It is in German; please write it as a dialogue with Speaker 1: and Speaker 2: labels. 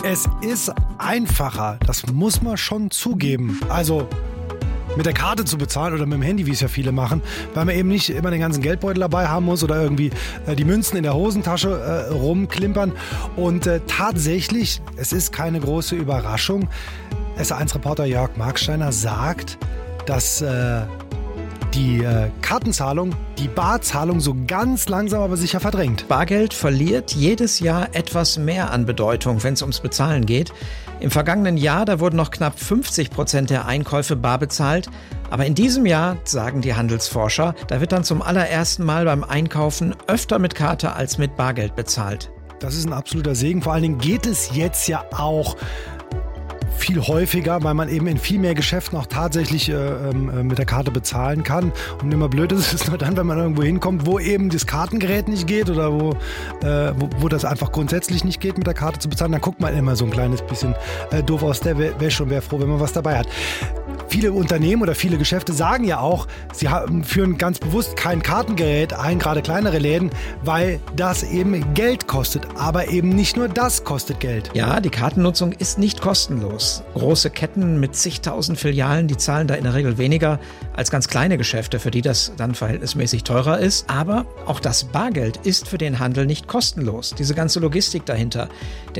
Speaker 1: Es ist einfacher, das muss man schon zugeben. Also mit der Karte zu bezahlen oder mit dem Handy, wie es ja viele machen, weil man eben nicht immer den ganzen Geldbeutel dabei haben muss oder irgendwie die Münzen in der Hosentasche rumklimpern. Und tatsächlich, es ist keine große Überraschung, SA1-Reporter Jörg Marksteiner sagt, dass die Kartenzahlung, die Barzahlung so ganz langsam aber sicher verdrängt.
Speaker 2: Bargeld verliert jedes Jahr etwas mehr an Bedeutung, wenn es ums Bezahlen geht. Im vergangenen Jahr, da wurden noch knapp 50% der Einkäufe bar bezahlt. Aber in diesem Jahr, sagen die Handelsforscher, da wird dann zum allerersten Mal beim Einkaufen öfter mit Karte als mit Bargeld bezahlt.
Speaker 1: Das ist ein absoluter Segen. Vor allen Dingen geht es jetzt ja auch viel häufiger, weil man eben in viel mehr Geschäften auch tatsächlich mit der Karte bezahlen kann. Und immer blöd ist es nur dann, wenn man irgendwo hinkommt, wo eben das Kartengerät nicht geht oder wo das einfach grundsätzlich nicht geht, mit der Karte zu bezahlen. Dann guckt man immer so ein kleines bisschen doof aus der Wäsche und wäre froh, wenn man was dabei hat. Viele Unternehmen oder viele Geschäfte sagen ja auch, sie führen ganz bewusst kein Kartengerät ein, gerade kleinere Läden, weil das eben Geld kostet. Aber eben nicht nur das kostet Geld.
Speaker 2: Ja, die Kartennutzung ist nicht kostenlos. Große Ketten mit zigtausend Filialen, die zahlen da in der Regel weniger als ganz kleine Geschäfte, für die das dann verhältnismäßig teurer ist. Aber auch das Bargeld ist für den Handel nicht kostenlos. Diese ganze Logistik dahinter.